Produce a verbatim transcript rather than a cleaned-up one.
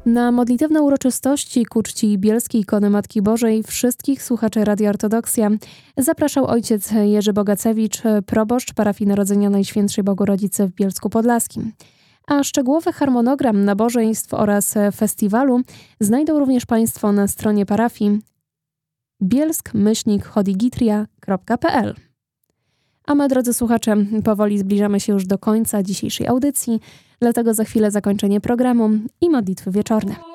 Na modlitewne uroczystości ku czci bielskiej ikony Matki Bożej wszystkich słuchaczy Radia Ortodoksja zapraszał ojciec Jerzy Bogacewicz, proboszcz parafii Narodzenia Najświętszej Bogorodzicy w Bielsku Podlaskim. A szczegółowy harmonogram nabożeństw oraz festiwalu znajdą również Państwo na stronie parafii bielsk myślnik hodigitria kropka p l. A my, drodzy słuchacze, powoli zbliżamy się już do końca dzisiejszej audycji, dlatego za chwilę zakończenie programu i modlitwy wieczorne.